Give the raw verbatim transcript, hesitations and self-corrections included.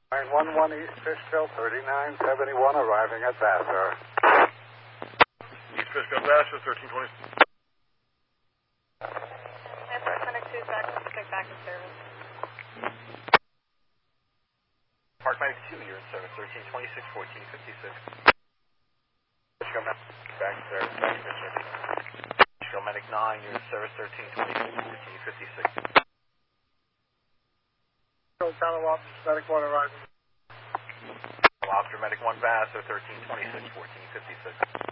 nine one one East Fishkill, thirty-nine seventy-one, arriving at Vassar. East Fishkill, Vassar, thirteen twenty. Airport Clinic two, back, back in service. Park ninety-two, you're in service, thirteen twenty-six, fourteen fifty-six. Fishkill, back in service, back in service. Fishkill Medic nine, you're in service, thirteen twenty-six, fourteen fifty-six. Channel Officer, Medic one arriving. Officer Medic one, Vassar, thirteen twenty-six, fourteen fifty-six.